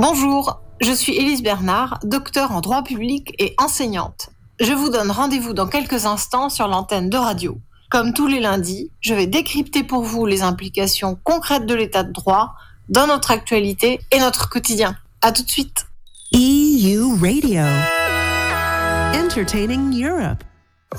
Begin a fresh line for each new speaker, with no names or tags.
Bonjour, je suis Élise Bernard, docteure en droit public et enseignante. Je vous donne rendez-vous dans quelques instants sur l'antenne de radio. Comme tous les lundis, je vais décrypter pour vous les implications concrètes de l'état de droit dans notre actualité et notre quotidien. À tout de suite.
EU Radio. Entertaining Europe.